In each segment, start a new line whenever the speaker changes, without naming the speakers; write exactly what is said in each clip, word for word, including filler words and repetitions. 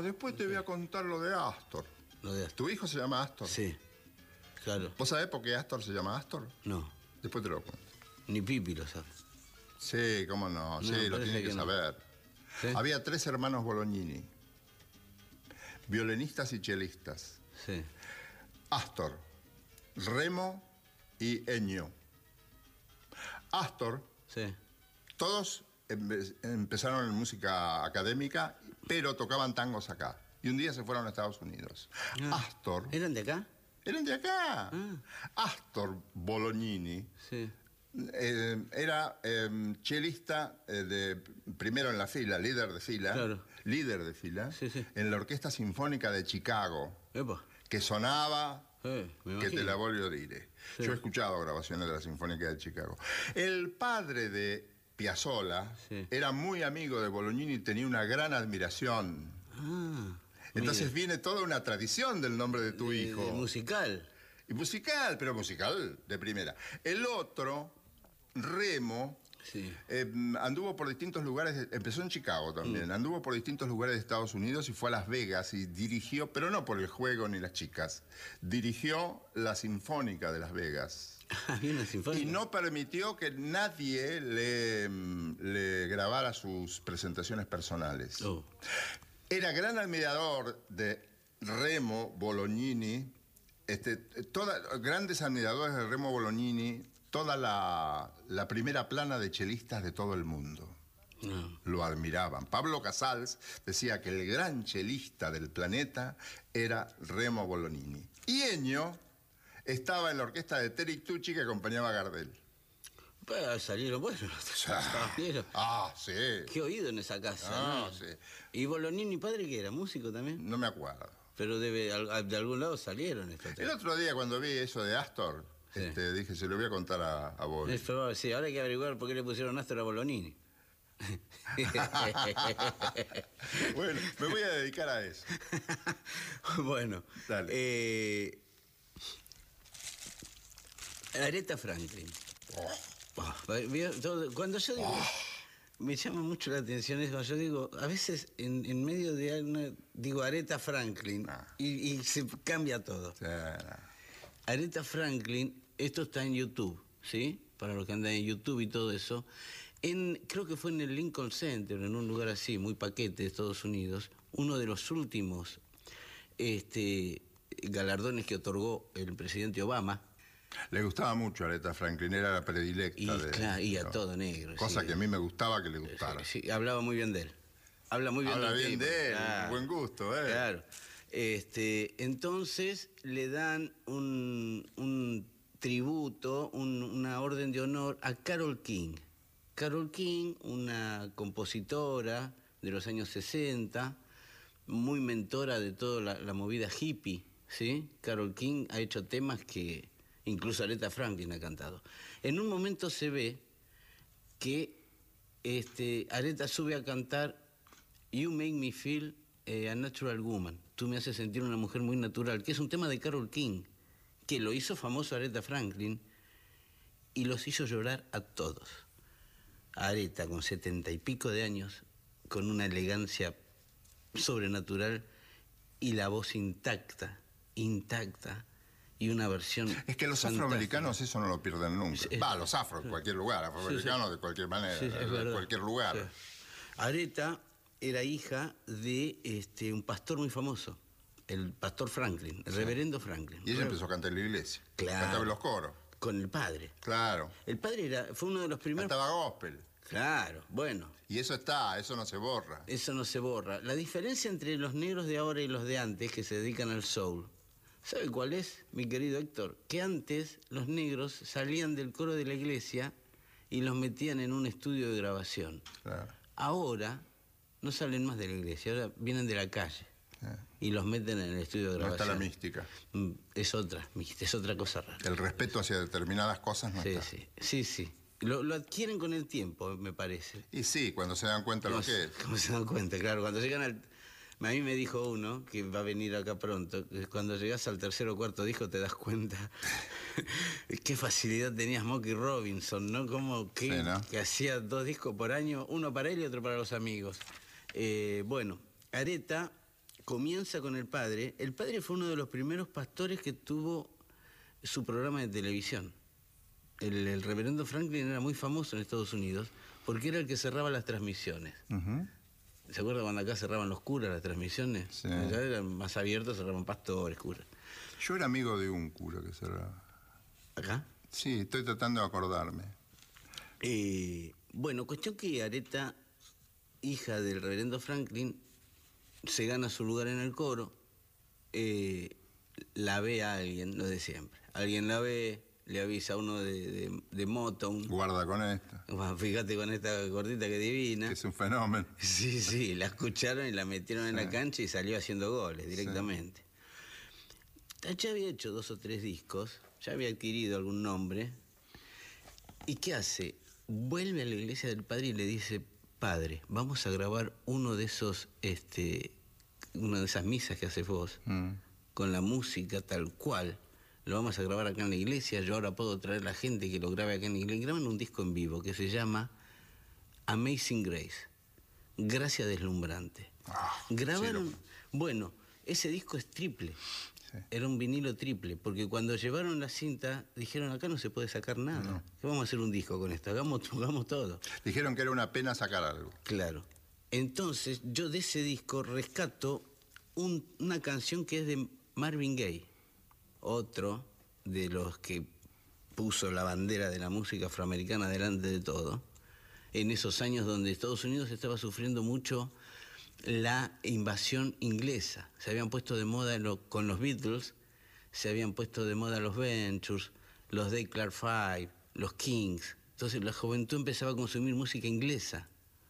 después
no
te
sé.
voy a contar lo de Astor.
Lo de Astor.
¿Tu hijo se llama Astor?
Sí, claro.
¿Vos sabés por qué Astor se llama Astor?
No,
Después te lo cuento.
ni Pipi lo sabe.
Sí, cómo no,
No,
sí, lo
parece
tiene que,
que no.
saber.
¿Sí?
Había tres hermanos Bolognini, violinistas y chelistas.
Sí.
Astor, Remo y Ennio. Astor,
Sí.
todos empe- empezaron en música académica, pero tocaban tangos acá. Y un día se fueron a Estados Unidos.
Ah.
Astor,
¿Eran de acá?
eran de acá.
Ah.
Astor Bolognini
Sí.
eh, era eh, chelista eh, de, primero en la fila, líder de fila,
Claro.
líder de fila,
Sí, sí.
en la Orquesta Sinfónica de Chicago,
Epa.
que sonaba
Eh, me
que
imagino.
te la voy a dire.
Sí.
Yo he escuchado grabaciones de la Sinfónica de Chicago. El padre de Piazzolla
Sí.
era muy amigo de Bolognini y tenía una gran admiración.
Ah.
Entonces
mire.
viene toda una tradición del nombre de tu
De-
hijo.
de musical.
Y musical, pero musical de primera. El otro, Remo,
Sí.
eh, anduvo por distintos lugares, empezó en Chicago también,
Mm.
anduvo por distintos lugares de Estados Unidos y fue a Las Vegas y dirigió, pero no por el juego ni las chicas, dirigió la Sinfónica de Las Vegas.
Había una sinfónica.
Y no permitió que nadie le, mm, le grabara sus presentaciones personales.
Oh.
Era gran admirador de Remo Bolognini, este, toda, grandes admiradores de Remo Bolognini, toda la, la primera plana de chelistas de todo el mundo.
No.
Lo admiraban. Pablo Casals decía que el gran chelista del planeta era Remo Bolognini. Y Ennio estaba en la orquesta de Terry Tucci que acompañaba a Gardel.
Pues salieron buenos. Salieron.
Ah, sí.
Qué oído en esa casa.
Ah,
¿no?
sí.
¿Y Bolognini padre que era? ¿Músico también?
No me acuerdo.
Pero debe, al- de algún lado salieron estos
El
tres.
otro día cuando vi eso de Astor,
Sí.
este, dije, se lo voy a contar a, a Bobby.
Es probable, sí, ahora hay que averiguar por qué le pusieron Astor a Bolognini.
Bueno, me voy a dedicar a eso.
Bueno,
Dale.
eh, Aretha Franklin. Ah, vio, todo- Cuando yo digo, me llama mucho la atención eso, yo digo, a veces en, en medio de una, digo Aretha Franklin
Ah.
y, y se cambia todo.
Sí, no.
Aretha Franklin, esto está en YouTube, ¿sí? Para los que andan en YouTube y todo eso. En, creo que fue en el Lincoln Center, en un lugar así, muy paquete de Estados Unidos, uno de los últimos este, galardones que otorgó el presidente Obama.
Le gustaba mucho a Aretha Franklin, era la predilecta.
Y,
de,
claro, y a
¿no?
todo negro.
Cosa
sí.
que a mí me gustaba que le gustara.
Sí, sí, hablaba muy bien de él. Habla muy bien
Habla
del
bien
tipo,
de él,
claro.
buen gusto, ¿eh?
Claro. Este, entonces le dan un, un tributo, un- una orden de honor a Carole King. Carole King, una compositora de los años sesenta, muy mentora de toda la, la movida hippie, ¿sí? Carole King ha hecho temas que incluso Aretha Franklin ha cantado. En un momento se ve que este, Aretha sube a cantar You Make Me Feel eh, a Natural Woman. Tú me haces sentir una mujer muy natural, que es un tema de Carole King, que lo hizo famoso Aretha Franklin y los hizo llorar a todos. Aretha, con setenta y pico de años, con una elegancia sobrenatural y la voz intacta, intacta, y una versión.
Es que los
fantástica.
afroamericanos eso no lo pierden nunca.
Sí,
Va, los afros, en
sí.
cualquier lugar, afroamericanos
Sí, sí.
de cualquier manera,
Sí, sí, es
de
verdad.
cualquier lugar.
Sí. Aretha era hija de este, un pastor muy famoso, el pastor Franklin, el
Sí.
reverendo Franklin.
Y ella empezó a cantar en la iglesia.
Claro.
Cantaba en los coros.
Con el padre.
Claro.
El padre era, fue uno de los primeros.
Cantaba gospel.
Claro, bueno,
Y eso está, eso no se borra.
eso no se borra. La diferencia entre los negros de ahora y los de antes, que se dedican al soul, ¿sabe cuál es, mi querido Héctor? Que antes los negros salían del coro de la iglesia y los metían en un estudio de grabación.
Claro.
Ahora no salen más de la iglesia, ahora vienen de la calle
Eh,
y los meten en el estudio de
No
grabación.
está la mística.
Mm, Es otra, es otra cosa rara.
El respeto hacia determinadas cosas no
Sí,
está.
sí, sí, sí. Lo, lo adquieren con el tiempo, me parece.
Y sí, cuando se dan cuenta lo
¿Cómo
que
se-
es.
cómo se dan cuenta? Claro, cuando llegan al... A mí me dijo uno, que va a venir acá pronto, que cuando llegas al tercer o cuarto disco te das cuenta qué facilidad tenía Smokey Robinson, ¿no? Como que,
Sí, ¿no?
que hacía dos discos por año, uno para él y otro para los amigos. Eh, bueno, Aretha comienza con el padre. El padre fue uno de los primeros pastores que tuvo su programa de televisión. El, el reverendo Franklin era muy famoso en Estados Unidos porque era el que cerraba las transmisiones.
Uh-huh.
¿Se acuerdan cuando acá cerraban los curas las transmisiones?
Sí.
Allá eran más abiertos, cerraban pastores, curas.
Yo era amigo de un cura que cerraba.
¿Acá?
Sí, estoy tratando de acordarme.
Eh, bueno, cuestión que Aretha, hija del reverendo Franklin, se gana su lugar en el coro, eh, la ve a alguien, lo de siempre. Alguien la ve, le avisa a uno de, de, de Motown.
Guarda con esta.
Bueno, fíjate con esta gordita que divina.
Que es un fenómeno.
Sí, sí, la escucharon y la metieron
Sí.
en la cancha y salió haciendo goles directamente. Sí. Ya había hecho dos o tres discos, ya había adquirido algún nombre. ¿Y qué hace? Vuelve a la iglesia del padre y le dice: padre, vamos a grabar uno de esos, este, una de esas misas que haces vos, mm. con la música tal cual. Lo vamos a grabar acá en la iglesia. Yo ahora puedo traer a la gente que lo grabe acá en la iglesia. Graban un disco en vivo que se llama Amazing Grace, Gracia Deslumbrante.
Ah,
Grabaron,
sí, lo...
bueno, ese disco es triple. Sí. Era un vinilo triple, porque cuando llevaron la cinta dijeron: acá no se puede sacar nada. No. ¿Qué vamos a hacer un disco con esto? Hagamos, hagamos todo.
Dijeron que era una pena sacar algo.
Claro. Entonces, yo de ese disco rescato un, una canción que es de Marvin Gaye, otro de los que puso la bandera de la música afroamericana delante de todo, en esos años donde Estados Unidos estaba sufriendo mucho la invasión inglesa. Se habían puesto de moda lo, con los Beatles, se habían puesto de moda los Ventures, los Day Clark Five, los Kings. Entonces la juventud empezaba a consumir música inglesa.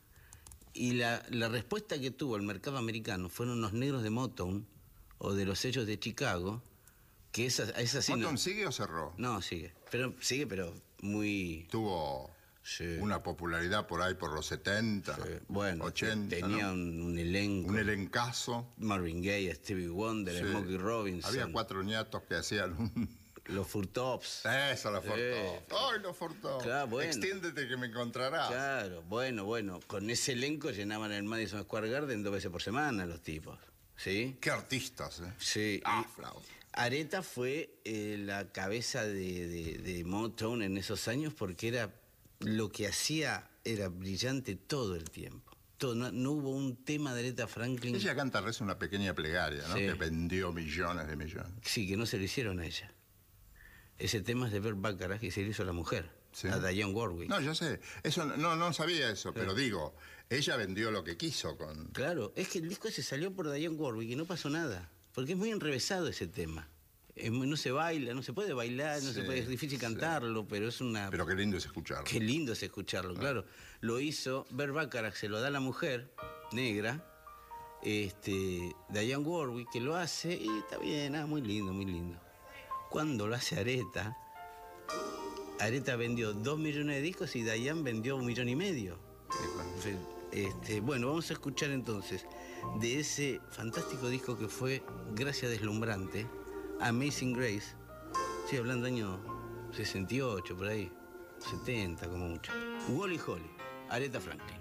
Y la, la respuesta que tuvo el mercado americano fueron los negros de Motown o de los sellos de Chicago, que esa, esa sí
¿Motown
no,
sigue o cerró?
No, sigue. Pero sigue, pero muy...
Tuvo... Sí. Una popularidad por ahí por los setenta, sí. Bueno, ochenta.
Tenía, ¿no?, un, un elenco.
Un elencazo.
Marvin Gaye, Stevie Wonder, sí. Smokey Robinson.
Había cuatro ñatos que hacían un...
Los Furtops.
Eso, los Furtops. ¡Ay, los Furtops!
Claro, bueno.
Extiéndete que me encontrarás.
Claro, bueno, bueno. Con ese elenco llenaban el Madison Square Garden dos veces por semana los tipos. ¿Sí?
Qué artistas, ¿eh?
Sí.
Ah, flauta.
Aretha fue eh, la cabeza de, de, de Motown en esos años porque era... Lo que hacía era brillante todo el tiempo. Todo, no, no hubo un tema de Aretha Franklin.
Ella canta reza una pequeña plegaria, ¿no? Sí. Que vendió millones de millones.
Sí, que no se lo hicieron a ella. Ese tema es de Burt Bacharach y se lo hizo a la mujer, sí. A Dionne Warwick.
No, yo sé. Eso no, no sabía eso, claro. Pero digo, ella vendió lo que quiso con...
Claro, es que el disco se salió por Dionne Warwick y no pasó nada. Porque es muy enrevesado ese tema. Es muy, no se baila, no se puede bailar, no sí, se puede, es difícil cantarlo, sí. Pero es una...
Pero qué lindo es escucharlo.
Qué lindo es escucharlo, ah. Claro. Lo hizo Burt Bacharach, se lo da a la mujer negra, este, Dionne Warwick, que lo hace y está bien, ah, muy lindo, muy lindo. Cuando lo hace Aretha, Aretha vendió dos millones de discos y Dionne vendió un millón y medio. Este, bueno, vamos a escuchar entonces de ese fantástico disco que fue Gracia Deslumbrante, Amazing Grace. Estoy hablando año sesenta y ocho, por ahí, setenta como mucho. Wally Holly, Aretha Franklin.